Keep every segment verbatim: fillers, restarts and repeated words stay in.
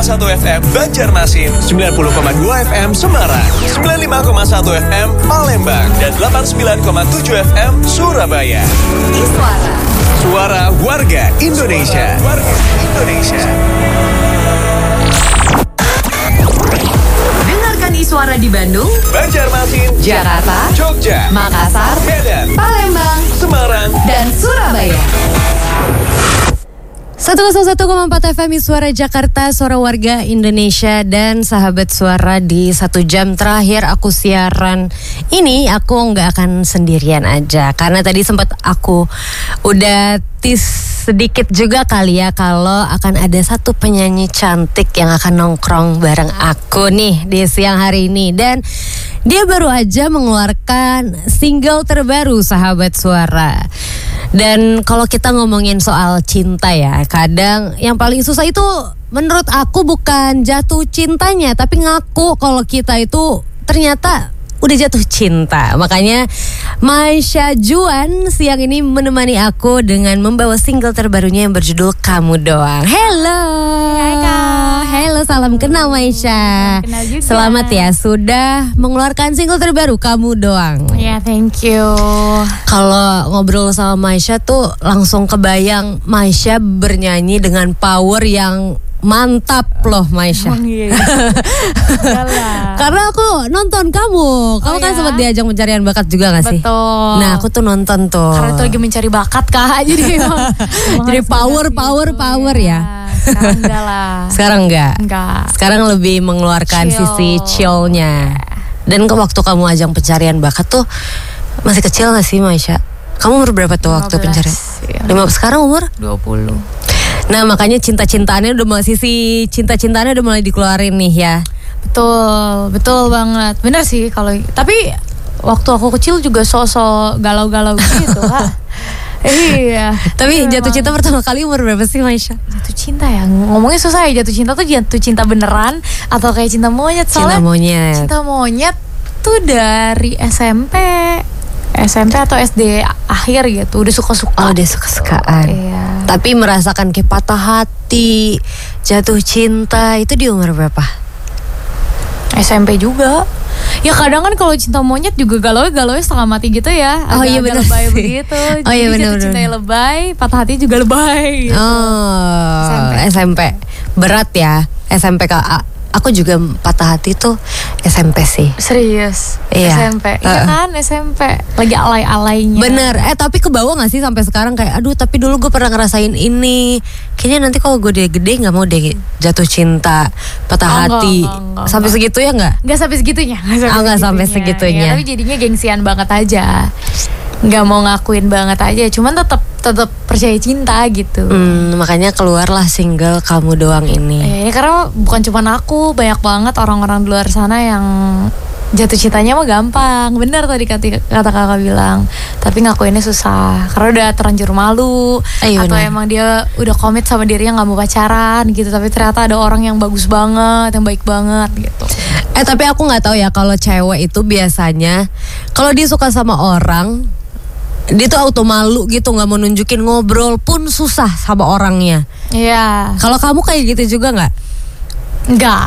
satu F M Banjarmasin, sembilan puluh koma dua F M Semarang, sembilan puluh lima koma satu F M Palembang, dan delapan puluh sembilan koma tujuh F M Surabaya. Iswara, Suara warga Indonesia. Suara warga Indonesia. dengarkan Iswara di Bandung, Banjarmasin, Jakarta, Jogja, Makassar, Medan, Palembang, Semarang, dan Surabaya. seratus satu koma empat F M Suara Jakarta, suara warga Indonesia. Dan sahabat suara, di satu jam terakhir aku siaran ini aku nggak akan sendirian aja, karena tadi sempat aku udah tis sedikit juga kali ya kalau akan ada satu penyanyi cantik yang akan nongkrong bareng aku nih di siang hari ini. Dan dia baru aja mengeluarkan single terbaru, sahabat suara. Dan kalau kita ngomongin soal cinta ya, kadang yang paling susah itu menurut aku bukan jatuh cintanya, tapi ngaku kalau kita itu ternyata udah jatuh cinta. Makanya Maisha Juan siang ini menemani aku dengan membawa single terbarunya yang berjudul Kamu Doang. Hello. Hai Kak. Hello, salam kenal Maisha. Kenal juga. Selamat ya sudah mengeluarkan single terbaru Kamu Doang. Ya, yeah, thank you. Kalau ngobrol sama Maisha tuh langsung kebayang Maisha bernyanyi dengan power yang mantap loh Maisha. Emang iya. Karena aku nonton kamu. Kamu Oh, kan ya? sempat diajak pencarian bakat juga gak sih? Betul. Nah aku tuh nonton tuh. Karena tuh lagi mencari bakat Kak. Jadi emang, emang Jadi harus power, benar power, gitu, power ya. Sekarang enggak lah. Sekarang enggak? Enggak. Sekarang lebih mengeluarkan Chill. sisi chillnya. Dan ke waktu kamu ajang pencarian bakat tuh masih kecil gak sih Maisha? Kamu umur berapa tuh waktu lima belas, pencarian? ya. lima belas. Sekarang umur? dua puluh. Nah makanya cinta-cintaannya udah mulai, sisi cinta-cintaannya udah mulai dikeluarin nih ya. Betul, betul banget. Bener sih kalau, tapi waktu aku kecil juga sosok galau-galau gitu Kak. Iya. Tapi Iya, jatuh emang. cinta pertama kali umur berapa sih Maisha? Jatuh cinta ya, ngomongnya susah ya. Jatuh cinta tuh jatuh cinta beneran atau kayak cinta monyet? Cinta Soalnya monyet. cinta monyet tuh dari S M P S M P atau S D akhir gitu, udah suka-suka. Oh udah suka-sukaan. Iya. Tapi merasakan kayak patah hati, jatuh cinta itu di umur berapa? S M P juga. Ya kadang kan kalau cinta monyet juga galau-galau setengah mati gitu ya. Oh iya benar lebay sih. begitu. Oh iya Jadi benar, jatuh benar. cintanya lebay, patah hati juga lebay gitu. Oh S M P. S M P. Berat ya S M P. Kak. Aku juga patah hati tuh S M P sih. Serius. Iya. S M P. Iya Uh-uh. kan S M P. Lagi alay-alaynya. Bener. Eh tapi ke bawah gak sih sampai sekarang kayak aduh tapi dulu gue pernah ngerasain ini. Kayaknya nanti kalau gue udah gede gak mau deh jatuh cinta, patah Oh, enggak, hati. enggak, enggak, Sampai enggak. segitu ya gak? Nggak sampai segitunya. Nggak Oh, nggak sampai segitunya. Ya, tapi jadinya gengsian banget aja. Nggak mau ngakuin banget aja. Cuman tetap tetap percaya cinta gitu. Hmm, makanya keluarlah single Kamu Doang ini. Ya, ini karena bukan cuma aku, banyak banget orang-orang di luar sana yang jatuh cintanya mah gampang. Bener tadi kata, kata kakak bilang. Tapi ngakuinnya susah karena udah terlanjur malu. Iya, Atau benar. emang dia udah komit sama dirinya gak mau pacaran gitu. Tapi ternyata ada orang yang bagus banget, yang baik banget gitu. Eh tapi aku nggak tahu ya kalau cewek itu biasanya kalau dia suka sama orang dia tuh auto malu gitu, nggak mau nunjukin, ngobrol pun susah sama orangnya. Iya. Kalau kamu kayak gitu juga nggak? Enggak.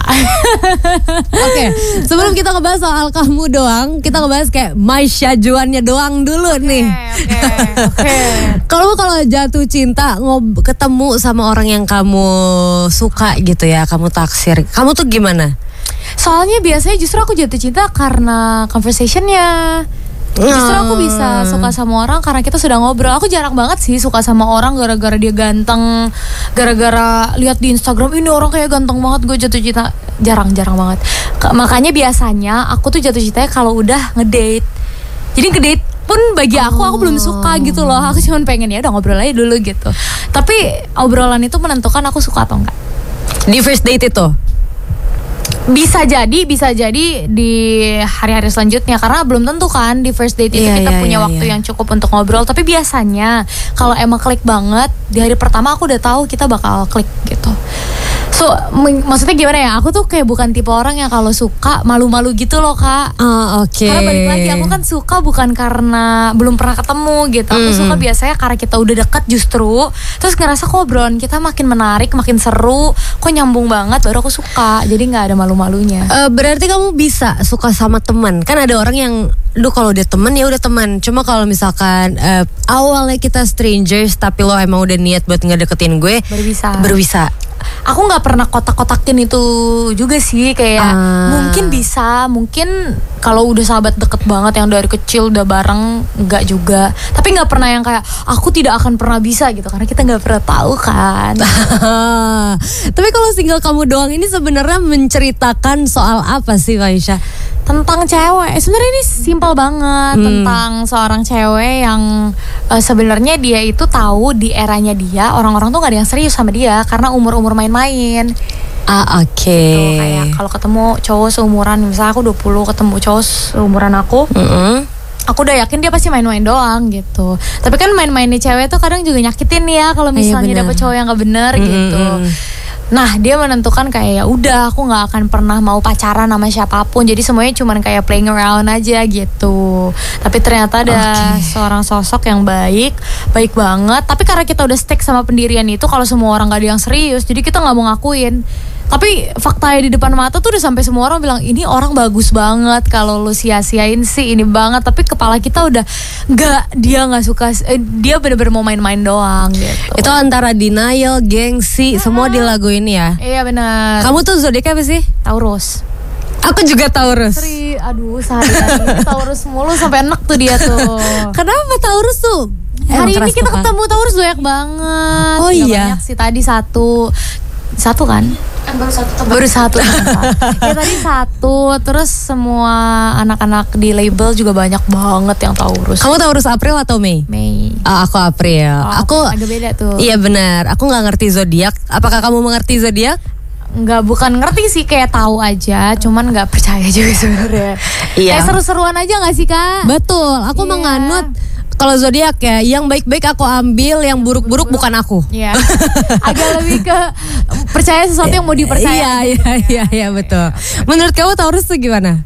Oke, sebelum kita ngebahas soal Kamu Doang, kita ngebahas kayak Maisha Juannya doang dulu nih. Oke, oke. Kalau kalau jatuh cinta ngob ketemu sama orang yang kamu suka gitu ya, kamu taksir, kamu tuh gimana? Soalnya biasanya justru aku jatuh cinta karena conversationnya. Justru aku bisa suka sama orang karena kita sudah ngobrol. Aku jarang banget sih suka sama orang gara-gara dia ganteng, gara-gara lihat di Instagram ini orang kayak ganteng banget gue jatuh cinta. Jarang-jarang banget. K- makanya biasanya aku tuh jatuh cintanya kalau udah ngedate. Jadi ngedate pun bagi aku aku belum suka gitu loh. Aku cuma pengen ya udah ngobrol aja dulu gitu. Tapi obrolan itu menentukan aku suka atau enggak. Di first date itu? Bisa jadi, bisa jadi di hari-hari selanjutnya karena belum tentu kan di first date itu Iya, kita iya, punya iya, waktu iya. yang cukup untuk ngobrol. Tapi biasanya kalau emang klik banget di hari pertama aku udah tahu kita bakal klik gitu. So m- maksudnya gimana ya? Aku tuh kayak bukan tipe orang yang kalau suka malu-malu gitu loh kak. Oh, oke. Okay. Karena balik lagi aku kan suka bukan karena belum pernah ketemu gitu. Aku Mm. suka biasanya karena kita udah deket justru. Terus ngerasa kok obrolan kita makin menarik, makin seru, kok nyambung banget, baru aku suka. Jadi nggak ada malu-malunya. Uh, berarti kamu bisa suka sama teman. Kan ada orang yang lu kalau udah temen ya udah teman. Cuma kalau misalkan uh, awalnya kita strangers tapi lo emang udah niat buat ngedeketin gue, Baru bisa. Baru bisa. Aku nggak pernah kotak-kotakin itu juga sih, kayak Ah. mungkin bisa, mungkin kalau udah sahabat deket banget yang dari kecil udah bareng nggak juga. Tapi nggak pernah yang kayak aku tidak akan pernah bisa gitu, karena kita nggak pernah tahu kan. Tapi kalau single kamu doang ini sebenarnya menceritakan soal apa sih Faisha? Tentang cewek, sebenarnya ini simpel banget. Hmm. Tentang seorang cewek yang uh, sebenarnya dia itu tahu di eranya dia orang-orang tuh gak ada yang serius sama dia karena umur-umur main-main. Ah oke. Okay. Tuh, kayak kalau ketemu cowok seumuran, misalnya aku dua puluh ketemu cowok seumuran aku, Mm-hmm. aku udah yakin dia pasti main-main doang gitu. Tapi kan main-mainnya cewek tuh kadang juga nyakitin ya kalau misalnya Iya, benar. dapet cowok yang gak bener Mm-mm. gitu. Nah dia menentukan kayak ya udah aku nggak akan pernah mau pacaran sama siapapun, jadi semuanya cuman kayak playing around aja gitu. Tapi ternyata ada Okay. seorang sosok yang baik, baik banget. Tapi karena kita udah stick sama pendirian itu, kalau semua orang gak ada yang serius, jadi kita nggak mau ngakuin. Tapi faktanya di depan mata tuh udah sampai semua orang bilang ini orang bagus banget, kalau lu sia-siain sih ini banget. Tapi kepala kita udah nggak, dia nggak suka, eh, dia bener-bener mau main-main doang gitu. Itu antara denial, gengsi, semua di lagu ini ya. Iya benar. Kamu tuh zodiaknya apa sih? Taurus. Aku juga Taurus. Sri, aduh sehari-hari Taurus mulu sampai enak tuh dia tuh. Kenapa Taurus tuh? Hari Emang ini keras kita tuh, Kak? ketemu Taurus banyak banget. Oh Nggak iya? banyak sih, tadi satu satu kan? Baru satu. Baru satu. Ya tadi satu. Terus semua anak-anak di label juga banyak banget yang Taurus. Kamu Taurus April atau Mei? Mei. Oh, aku April. Oh, aku agak beda tuh. Iya benar. Aku nggak ngerti zodiak. Apakah kamu mengerti zodiak? Nggak, bukan ngerti sih, kayak tahu aja, cuman nggak percaya juga sebenarnya. Iya. Kayak seru-seruan aja nggak sih kak? Betul. Aku Iya. menganut kalau zodiak ya, yang baik-baik aku ambil, yang buruk-buruk bukan aku. Iya. Agak lebih ke percaya sesuatu yang mau dipercaya. Iya, iya, iya, iya, betul. Menurut kamu Taurus tuh gimana?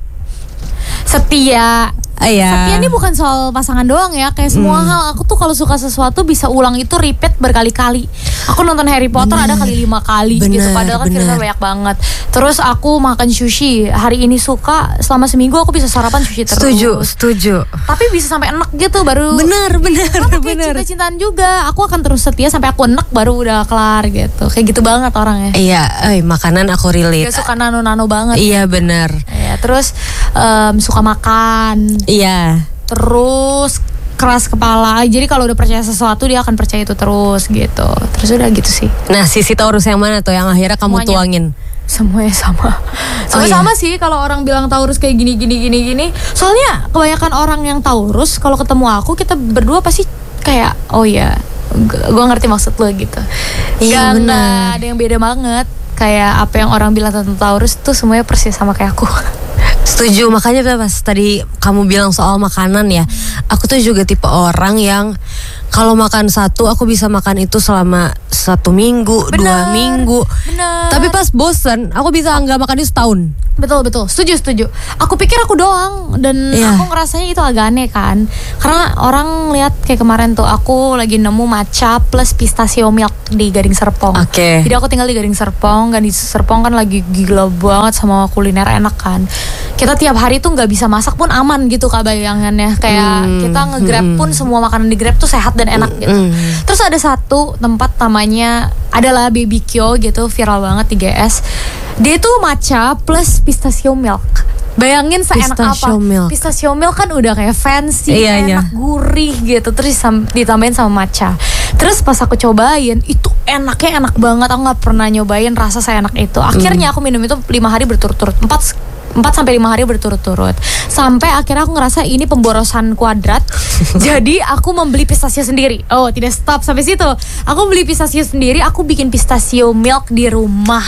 Setia. Ah, iya. Setia ini bukan soal pasangan doang ya, kayak semua Hmm. hal. Aku tuh kalau suka sesuatu bisa ulang itu repeat berkali-kali. Aku nonton Harry Potter Bener. ada kali lima kali Bener, gitu, padahal kan bener. filmnya banyak banget. Terus aku makan sushi, hari ini suka, selama seminggu aku bisa sarapan sushi terus. Setuju, setuju. Tapi bisa sampai enak gitu baru. Benar, benar, Sama kayak benar. cinta-cintaan juga. Aku akan terus setia sampai aku enak baru udah kelar gitu. Kayak gitu banget orangnya. Iya, eh, makanan aku relate. Gak suka nano-nano banget. Iya benar. Ya, terus em, suka makan. Iya. Terus keras kepala. Jadi kalau udah percaya sesuatu dia akan percaya itu terus gitu. Terus udah gitu sih. Nah, sisi Taurus yang mana tuh yang akhirnya kamu Semuanya. tuangin? Semuanya sama. Oh, Sama-sama sih kalau orang bilang Taurus kayak gini gini gini gini. Soalnya kebanyakan orang yang Taurus kalau ketemu aku, kita berdua pasti kayak oh ya, gue ngerti maksud lo gitu. Iya, Gak- benar. gak ada yang beda banget. Kayak apa yang orang bilang tentang Taurus tuh semuanya persis sama kayak aku. Setuju, makanya pas tadi kamu bilang soal makanan ya, aku tuh juga tipe orang yang kalau makan satu aku bisa makan itu selama satu minggu, dua Bener, minggu. bener. Tapi pas bosen, aku bisa nggak makan itu setahun. Betul betul, setuju setuju. Aku pikir aku doang dan Iya. aku ngerasanya itu agak aneh kan. Karena orang lihat kayak kemarin tuh aku lagi nemu matcha plus pistachio milk di Gading Serpong. Oke. Jadi aku tinggal di Gading Serpong, Gading Serpong kan lagi gila banget sama kuliner enak kan. Kita tiap hari tuh nggak bisa masak pun aman gitu kak bayangannya. Kayak Hmm, kita nge-grab pun semua makanan di Grab tuh sehat dan enak gitu. Hmm. Terus ada satu tempat namanya adalah Baby Kyo gitu, viral banget di G S. Dia tuh matcha plus pistachio milk. Bayangin seenak Pistachio apa? milk. Pistachio milk kan udah kayak fancy, Iya, iya. enak, gurih gitu. Terus disam- ditambahin sama matcha. Terus pas aku cobain, itu enaknya enak banget. Aku nggak pernah nyobain rasa seenak itu. Akhirnya aku minum itu lima hari berturut-turut. Empat empat sampai lima hari berturut-turut. Sampai akhirnya aku ngerasa ini pemborosan kuadrat. Jadi aku membeli pistachio sendiri. Oh, tidak stop sampai situ. Aku beli pistachio sendiri, aku bikin pistachio milk di rumah.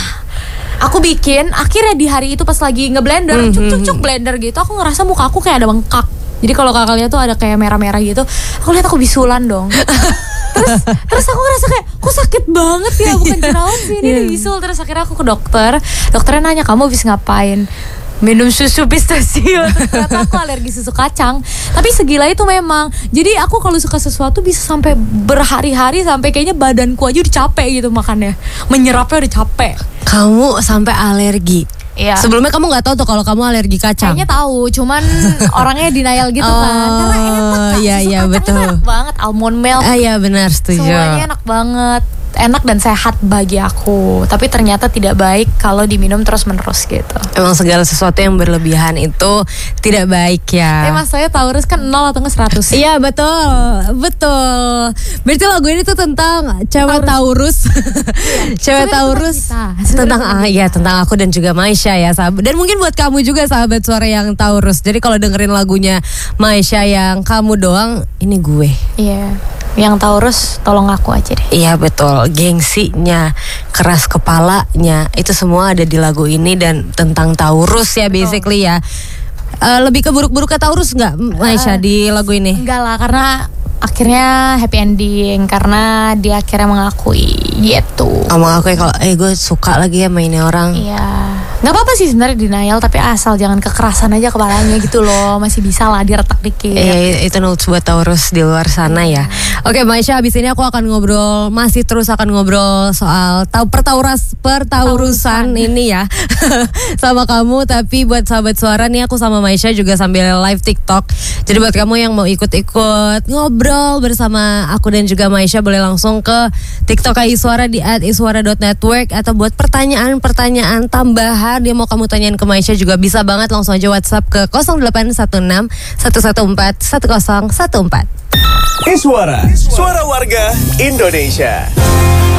Aku bikin, akhirnya di hari itu pas lagi ngeblender, cuk cuk cuk blender gitu, aku ngerasa muka aku kayak ada bengkak. Jadi kalau kakak lihat tuh ada kayak merah-merah gitu. Aku lihat aku bisulan dong. terus terus aku ngerasa kayak kok sakit banget ya, bukan jerawat sih, ini bisul. Terus akhirnya aku ke dokter, dokternya nanya kamu habis ngapain, minum susu pistachio. Ternyata aku alergi susu kacang. Tapi segila itu memang. Jadi aku kalau suka sesuatu bisa sampai berhari-hari, sampai kayaknya badanku aja udah capek gitu makannya, menyerapnya udah capek. Kamu sampai alergi. Iya. Sebelumnya kamu nggak tahu tuh kalau kamu alergi kacang. Kayaknya tahu, cuman orangnya denial gitu Oh, kan. Karena enak kan, iya, susu iya, kacang betul. itu enak banget, almond milk. Ah iya benar, setuju. Semuanya enak banget, enak dan sehat bagi aku. Tapi ternyata tidak baik kalau diminum terus-menerus gitu. Emang segala sesuatu yang berlebihan itu tidak baik ya. Tapi mas saya Taurus kan nol atau nggak seratus? Iya betul, betul. Berarti lagu ini tuh tentang cewek Taurus, cewek Sebenarnya Taurus tentang kita. tentang Sebenarnya ah ya tentang aku dan juga Maisha ya sahabat. Dan mungkin buat kamu juga sahabat suara yang Taurus. Jadi kalau dengerin lagunya Maisha yang kamu doang, ini gue. Iya. Yang Taurus tolong aku aja deh. Iya betul, gengsinya, keras kepalanya, itu semua ada di lagu ini dan tentang Taurus ya basically ya. Eh, lebih ke buruk-buruk ke Taurus nggak, Maisha, di lagu ini? Enggak lah, karena akhirnya happy ending karena dia akhirnya mengakui gitu. Kamu aku ya kalau eh gue suka lagi ya mainnya orang. Iya, nggak apa-apa sih sebenarnya denial, tapi asal jangan kekerasan aja kepalanya gitu loh, masih bisa lah diretak dikit. Eh, itu notes buat Taurus di luar sana ya. Oke Maisha, abis ini aku akan ngobrol, masih terus akan ngobrol soal tau pertauras pertaurusan ini ya sama kamu. Tapi buat sahabat suara nih, aku sama Maisha juga sambil live TikTok. Jadi buat kamu yang mau ikut-ikut ngobrol bersama aku dan juga Maisha, boleh langsung ke TikTok Iswara di at iswara dot network. Atau buat pertanyaan-pertanyaan tambahan dia mau kamu tanyain ke Maisha juga bisa banget, langsung aja WhatsApp ke nol delapan satu enam satu satu empat satu nol satu empat. Iswara, suara warga Indonesia.